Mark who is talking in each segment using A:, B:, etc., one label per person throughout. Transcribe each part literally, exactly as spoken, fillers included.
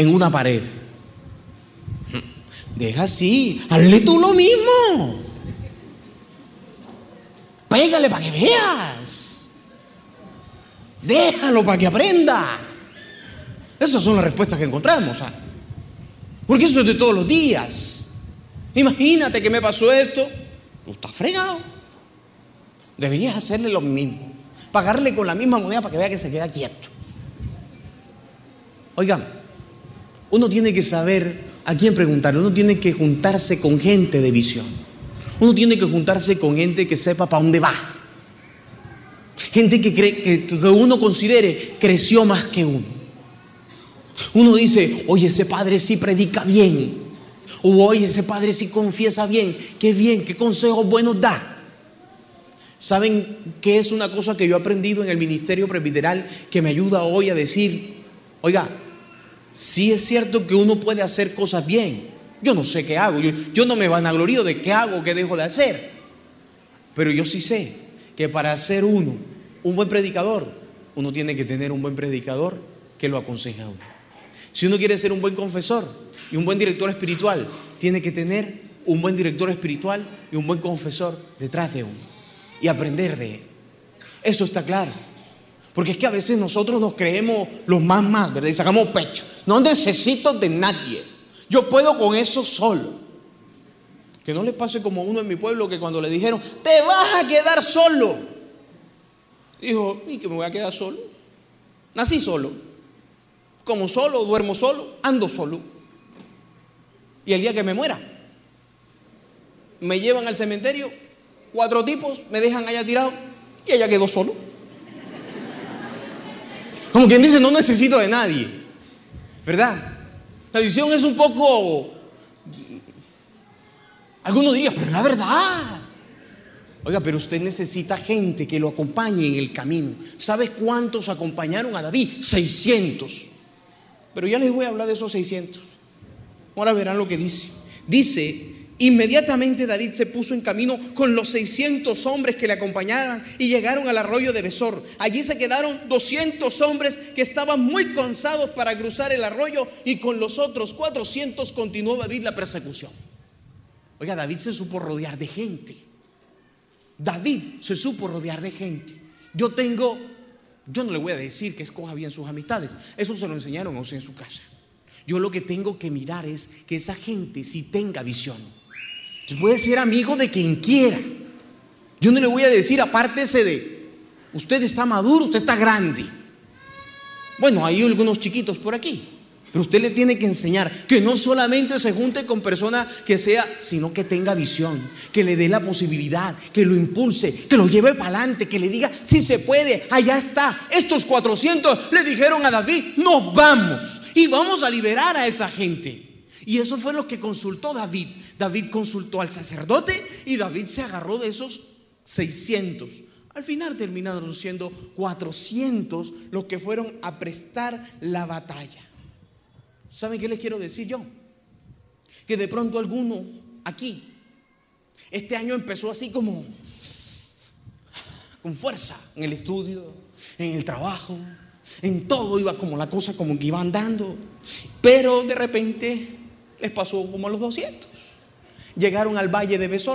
A: en una pared. Deja así, hazle tú lo mismo. Pégale para que veas. Déjalo para que aprenda. Esas son las respuestas que encontramos, ¿ah? Porque eso es de todos los días. Imagínate que me pasó esto. Tú estás fregado. Deberías hacerle lo mismo. Pagarle con la misma moneda para que vea que se queda quieto. Oigan, uno tiene que saber a quién preguntarle. Uno tiene que juntarse con gente de visión. Uno tiene que juntarse con gente que sepa para dónde va. Gente que, cree, que, que uno considere creció más que uno. Uno dice, oye, ese padre sí predica bien. O oye, ese padre sí confiesa bien. Qué bien, qué consejos buenos da. ¿Saben qué es una cosa que yo he aprendido en el ministerio presbiteral que me ayuda hoy a decir, oiga, sí es cierto que uno puede hacer cosas bien. Yo no sé qué hago. Yo, yo no me vanaglorio de qué hago o qué dejo de hacer. Pero yo sí sé que para ser uno un buen predicador, uno tiene que tener un buen predicador que lo aconseje a uno. Si uno quiere ser un buen confesor y un buen director espiritual, tiene que tener un buen director espiritual y un buen confesor detrás de uno y aprender de él. Eso está claro. Porque es que a veces nosotros nos creemos los más más, ¿verdad? Y sacamos pecho. No necesito de nadie. Yo puedo con eso solo. Que no les pase como uno en mi pueblo que cuando le dijeron, te vas a quedar solo. Dijo, ¿y que me voy a quedar solo? Nací solo. Como solo, duermo solo, ando solo. Y el día que me muera, me llevan al cementerio, cuatro tipos me dejan allá tirado y ella quedó solo. Como quien dice, no necesito de nadie, ¿verdad? La visión es un poco, algunos dirían, pero es la verdad. Oiga, pero usted necesita gente que lo acompañe en el camino. ¿Sabes cuántos acompañaron a David? seiscientos. Pero ya les voy a hablar de esos seiscientos. Ahora verán lo que dice. Dice, inmediatamente David se puso en camino con los seiscientos hombres que le acompañaban y llegaron al arroyo de Besor. Allí se quedaron doscientos hombres que estaban muy cansados para cruzar el arroyo, y con los otros cuatrocientos continuó David la persecución. Oiga, David se supo rodear de gente. David se supo rodear de gente. Yo tengo, yo no le voy a decir que escoja bien sus amistades. Eso se lo enseñaron a usted en su casa. Yo lo que tengo que mirar es que esa gente sí tenga visión. Usted puede ser amigo de quien quiera. Yo no le voy a decir, apártese de, usted está maduro, usted está grande. Bueno, hay algunos chiquitos por aquí, pero usted le tiene que enseñar que no solamente se junte con personas que sea, sino que tenga visión, que le dé la posibilidad, que lo impulse, que lo lleve para adelante, que le diga, si se puede, allá está. Estos cuatrocientos le dijeron a David, nos vamos y vamos a liberar a esa gente. Y eso fue lo que consultó David. David consultó al sacerdote y David se agarró de esos seiscientos. Al final terminaron siendo cuatrocientos los que fueron a prestar la batalla. ¿Saben qué les quiero decir yo? Que de pronto alguno aquí, este año empezó así como con fuerza en el estudio, en el trabajo, en todo iba como la cosa como que iba andando, pero de repente les pasó como a los doscientos. Llegaron al valle de Besor,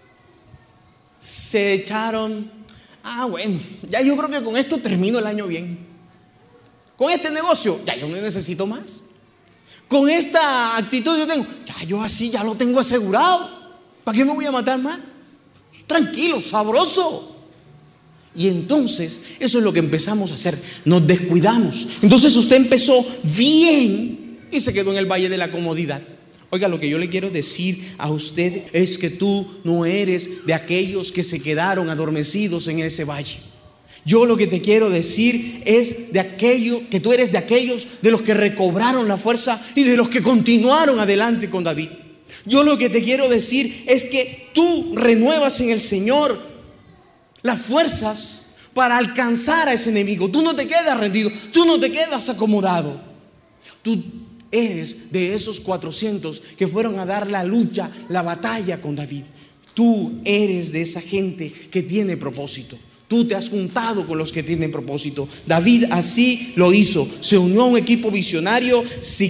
A: se echaron, ah bueno, ya yo creo que con esto termino el año bien. Con este negocio, ya yo no necesito más. Con esta actitud yo tengo, ya yo así ya lo tengo asegurado. ¿Para qué me voy a matar más? Tranquilo, sabroso. Y entonces eso es lo que empezamos a hacer. Nos descuidamos. Entonces usted empezó bien y se quedó en el valle de la comodidad. Oiga, lo que yo le quiero decir a usted es que tú no eres de aquellos que se quedaron adormecidos en ese valle. Yo lo que te quiero decir es de aquello, que tú eres de aquellos de los que recobraron la fuerza y de los que continuaron adelante con David. Yo lo que te quiero decir es que tú renuevas en el Señor las fuerzas para alcanzar a ese enemigo. Tú no te quedas rendido, tú no te quedas acomodado. Tú eres de esos cuatrocientos que fueron a dar la lucha, la batalla con David. Tú eres de esa gente que tiene propósito. Tú te has juntado con los que tienen propósito. David así lo hizo. Se unió a un equipo visionario. Si